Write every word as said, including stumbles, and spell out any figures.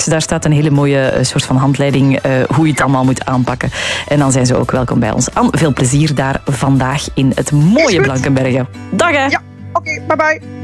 Daar staat een hele mooie uh, soort van handleiding uh, hoe je het allemaal moet aanpakken. En dan zijn ze ook welkom bij ons. Anne, veel plezier daar vandaag in het mooie Blankenberge. Dag hè! Ja, oké, okay, bye bye.